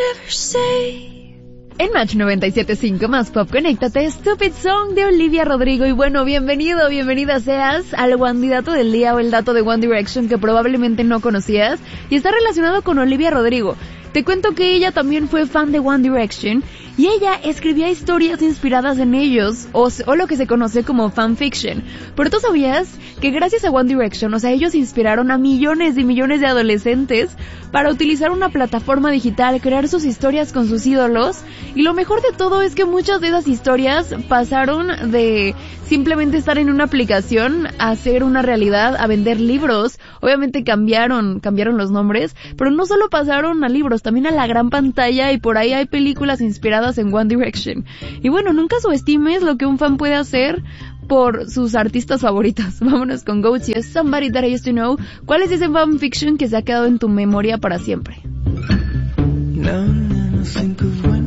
ever say. En Match 97.5 más Pop, conéctate, Stupid Song de Olivia Rodrigo. Y bueno, bienvenida seas al Wandidato del día o el dato de One Direction que probablemente no conocías y está relacionado con Olivia Rodrigo. Te cuento que ella también fue fan de One Direction y ella escribía historias inspiradas en ellos o lo que se conoce como fanfiction. Pero tú sabías que gracias a One Direction, ellos inspiraron a millones y millones de adolescentes para utilizar una plataforma digital, crear sus historias con sus ídolos. Y lo mejor de todo es que muchas de esas historias pasaron de simplemente estar en una aplicación a hacer una realidad, a vender libros. Obviamente cambiaron los nombres, pero no solo pasaron a libros, también a la gran pantalla, y por ahí hay películas inspiradas en One Direction. Y bueno, nunca subestimes lo que un fan puede hacer por sus artistas favoritos. Vámonos con Goats y Somebody That I Used to Know. ¿Cuál es ese fanfiction que se ha quedado en tu memoria para siempre? Now and then I think of when